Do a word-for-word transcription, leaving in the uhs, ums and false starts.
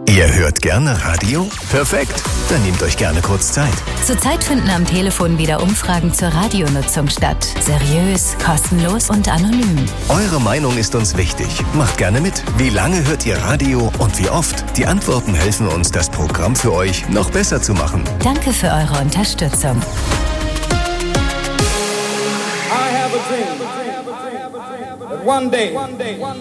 Ihr hört gerne Radio? Perfekt, dann nehmt euch gerne kurz Zeit. Zurzeit finden am Telefon wieder Umfragen zur Radionutzung statt. Seriös, kostenlos und anonym. Eure Meinung ist uns wichtig. Macht gerne mit. Wie lange hört ihr Radio und wie oft? Die Antworten helfen uns, das Programm für euch noch besser zu machen. Danke für eure Unterstützung. I have a dream that one day